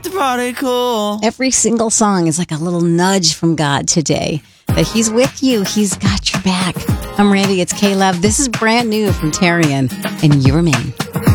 the party cool. Every single song is like a little nudge from God today. That he's with you. He's got your back. I'm Randy. It's K-Love. This is brand new from Tarian and Your Man.